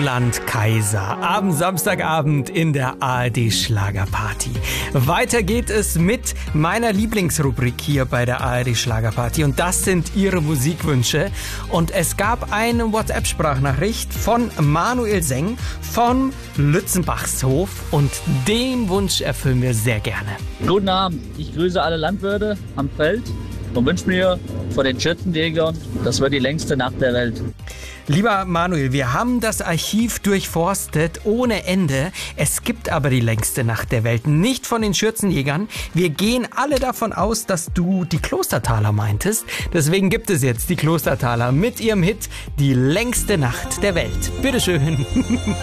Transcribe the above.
Roland Kaiser am Samstagabend in der ARD Schlagerparty. Weiter geht es mit meiner Lieblingsrubrik hier bei der ARD Schlagerparty und das sind Ihre Musikwünsche. Und es gab eine WhatsApp-Sprachnachricht von Manuel Seng vom Lützenbachshof und den Wunsch erfüllen wir sehr gerne. Guten Abend, ich grüße alle Landwirte am Feld und wünsche mir vor den Schützenjägern, das wird die längste Nacht der Welt. Lieber Manuel, wir haben das Archiv durchforstet ohne Ende. Es gibt aber die längste Nacht der Welt nicht von den Schürzenjägern. Wir gehen alle davon aus, dass du die Klostertaler meintest. Deswegen gibt es jetzt die Klostertaler mit ihrem Hit Die längste Nacht der Welt. Bitteschön.